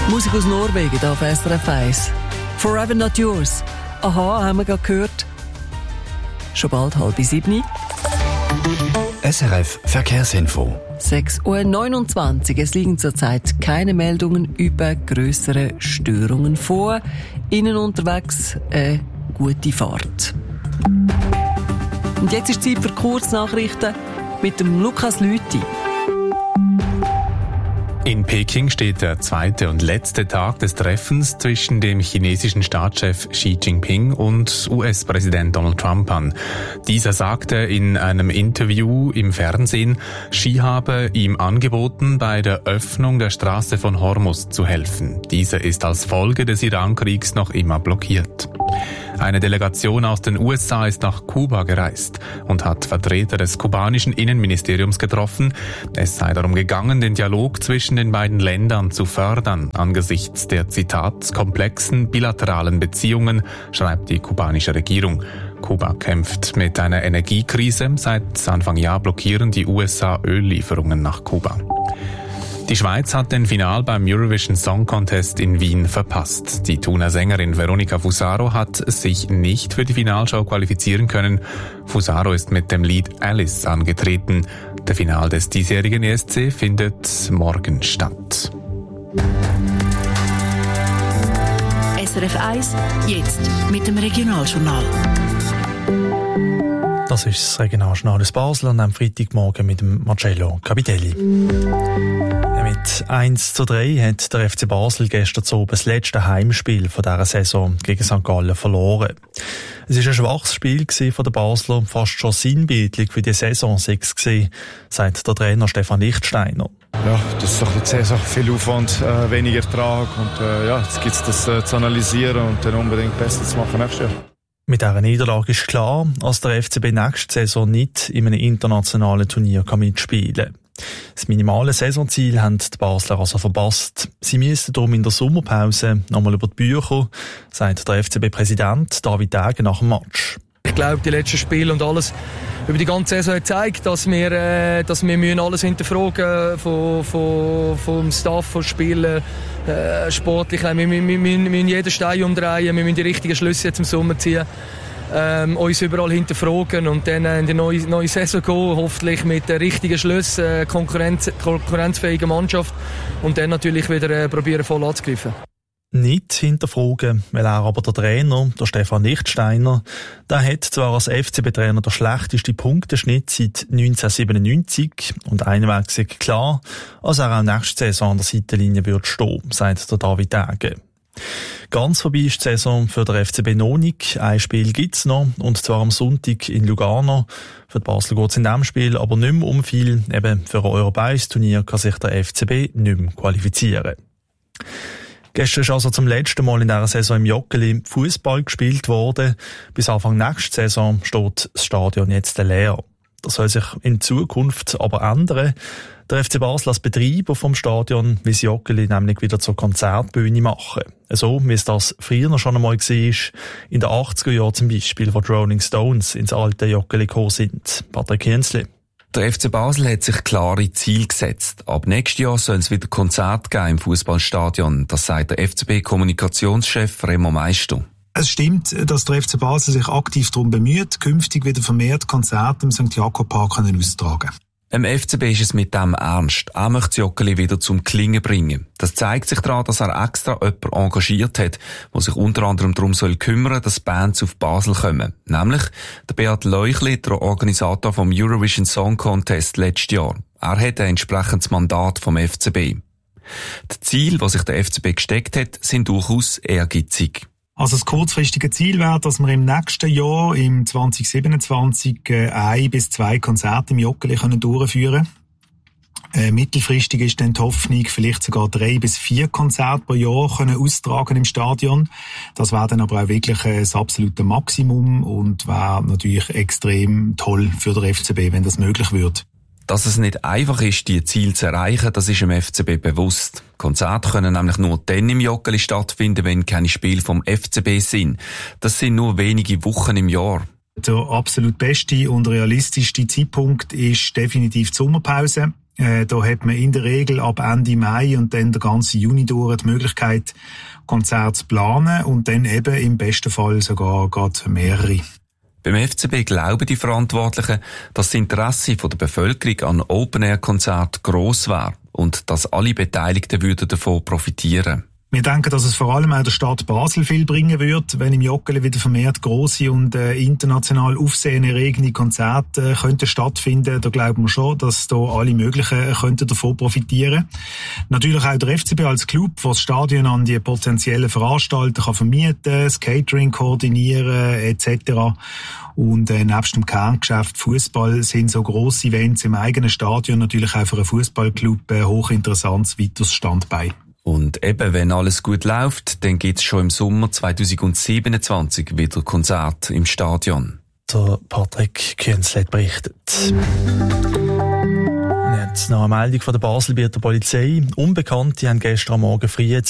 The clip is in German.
Musik aus Norwegen auf SRF 1. Forever Not Yours. Aha, haben wir gerade gehört. Schon bald 6:30. SRF Verkehrsinfo. 6:29 Uhr. Es liegen zurzeit keine Meldungen über grössere Störungen vor. Innen unterwegs eine gute Fahrt. Und jetzt ist Zeit für Kurznachrichten mit dem Lukas Lüthi. In Peking steht der zweite und letzte Tag des Treffens zwischen dem chinesischen Staatschef Xi Jinping und US-Präsident Donald Trump an. Dieser sagte in einem Interview im Fernsehen, Xi habe ihm angeboten, bei der Öffnung der Straße von Hormuz zu helfen. Diese ist als Folge des Iran-Kriegs noch immer blockiert. Eine Delegation aus den USA ist nach Kuba gereist und hat Vertreter des kubanischen Innenministeriums getroffen. Es sei darum gegangen, den Dialog zwischen den beiden Ländern zu fördern, angesichts der, Zitat, komplexen bilateralen Beziehungen, schreibt die kubanische Regierung. Kuba kämpft mit einer Energiekrise. Seit Anfang Jahr blockieren die USA Öllieferungen nach Kuba. Die Schweiz hat den Final beim Eurovision Song Contest in Wien verpasst. Die Thuner Sängerin Veronica Fusaro hat sich nicht für die Finalshow qualifizieren können. Fusaro ist mit dem Lied Alice angetreten. Der Final des diesjährigen ESC findet morgen statt. SRF 1, jetzt mit dem Regionaljournal. Das ist das Regionaljournal aus Basel und am Freitagmorgen mit dem Marcello Capitelli. Mit 1:3 hat der FC Basel gestern Abend das letzte Heimspiel von dieser Saison gegen St. Gallen verloren. Es war ein schwaches Spiel von den Basler, fast schon sinnbildlich für die Saison 6 gewesen, sagt der Trainer Stefan Lichtsteiner. Ja, das ist doch die Saison, viel Aufwand, weniger Ertrag und jetzt gibt es das zu analysieren und dann unbedingt besser zu machen nächstes Jahr. Mit dieser Niederlage ist klar, dass der FCB nächste Saison nicht in einem internationalen Turnier mitspielen kann. Das minimale Saisonziel haben die Basler also verpasst. Sie müssen darum in der Sommerpause nochmal über die Bücher, sagt der FCB-Präsident David Degen nach dem Match. Ich glaube, die letzten Spiele und alles über die ganze Saison hat gezeigt, dass wir alles hinterfragen vom Staff, vom Spielen, sportlich. Wir müssen jeden Stein umdrehen, wir müssen die richtigen Schlüsse jetzt im Sommer ziehen. Uns überall hinterfragen und dann in die neue Saison gehen, hoffentlich mit den richtigen Schlüssen, konkurrenzfähigen Mannschaft und dann natürlich wieder probieren voll anzugreifen. Nicht hinterfragen, weil er aber der Trainer, der Stefan Lichtsteiner, der hat zwar als FCB-Trainer der schlechteste Punkteschnitt seit 1997 und einweg ist klar, dass er auch nächste Saison an der Seitenlinie wird stehen, sagt der David Degen. Ganz vorbei ist die Saison für den FCB noch nicht. Ein Spiel gibt's noch, und zwar am Sonntag in Lugano. Für die Basel geht's in diesem Spiel aber nicht mehr um viel. Eben für ein europäisches Turnier kann sich der FCB nicht mehr qualifizieren. Gestern ist also zum letzten Mal in dieser Saison im Joggeli Fußball gespielt worden. Bis Anfang nächster Saison steht das Stadion jetzt leer. Das soll sich in Zukunft aber ändern. Der FC Basel als Betreiber vom Stadion will das Joggeli nämlich wieder zur Konzertbühne machen. So wie es das früher schon einmal war, in den 80er Jahren zum Beispiel, wo die Rolling Stones ins alte Joggeli gekommen sind. Patrick Hensli. Der FC Basel hat sich klare Ziele gesetzt. Ab nächstes Jahr soll es wieder Konzerte geben im Fußballstadion. Das sagt der FCB-Kommunikationschef Remo Meister. Es stimmt, dass der FC Basel sich aktiv darum bemüht, künftig wieder vermehrt Konzerte im St. Jakob Park auszutragen. Im FCB ist es mit dem ernst. Er möchte das Joggeli wieder zum Klingen bringen. Das zeigt sich daran, dass er extra jemanden engagiert hat, der sich unter anderem darum kümmern soll, dass Bands auf Basel kommen. Nämlich der Beat Leuchli, der Organisator vom Eurovision Song Contest letztes Jahr. Er hat ein entsprechendes Mandat vom FCB. Die Ziele, die sich der FCB gesteckt hat, sind durchaus ehrgeizig. Also das kurzfristige Ziel wäre, dass wir im nächsten Jahr, im 2027, 1 bis 2 Konzerte im Joggeli durchführen können. Mittelfristig ist dann die Hoffnung, vielleicht sogar 3 bis 4 Konzerte pro Jahr austragen im Stadion. Das wäre dann aber auch wirklich das absolute Maximum und wäre natürlich extrem toll für den FCB, wenn das möglich wird. Dass es nicht einfach ist, die Ziele zu erreichen, das ist im FCB bewusst. Konzerte können nämlich nur dann im Joggeli stattfinden, wenn keine Spiele vom FCB sind. Das sind nur wenige Wochen im Jahr. Der absolut beste und realistischste Zeitpunkt ist definitiv die Sommerpause. Da hat man in der Regel ab Ende Mai und dann der ganze Juni durch die Möglichkeit, Konzerte zu planen und dann eben im besten Fall sogar gerade mehrere. Beim FCB glauben die Verantwortlichen, dass das Interesse der Bevölkerung an Open-Air-Konzerten gross wäre und dass alle Beteiligten davon profitieren würden. Wir denken, dass es vor allem auch der Stadt Basel viel bringen wird, wenn im Joggeli wieder vermehrt grosse und international aufsehenerregende Konzerte könnten stattfinden. Da glauben wir schon, dass da alle möglichen könnten davon profitieren. Natürlich auch der FCB als Club, der das Stadion an die potenziellen Veranstalter kann vermieten, das Catering koordinieren etc. Und nebst dem Kerngeschäft Fußball sind so grosse Events im eigenen Stadion natürlich auch für einen Fußballclub hochinteressantes weiteres Standbein. Und eben, wenn alles gut läuft, dann gibt es schon im Sommer 2027 wieder Konzerte im Stadion. Der Patrick Künzlet berichtet. Jetzt noch eine Meldung von der Baselbieter Polizei. Unbekannte haben gestern Morgen früh